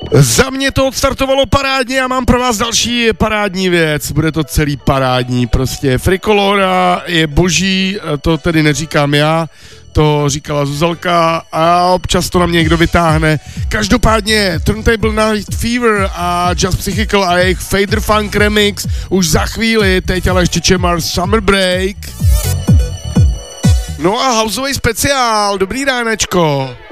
Za mě to odstartovalo parádně a mám pro vás další parádní věc. Bude to celý parádní, prostě Frikolora je boží, to tedy neříkám já, to říkala Zuzalka a občas to na mě někdo vytáhne. Každopádně Turntable Night Fever a Just Psychical a jejich Fader Funk remix už za chvíli, teď ale ještě Čemar Summer Break. No a houseový speciál, dobrý ránečko.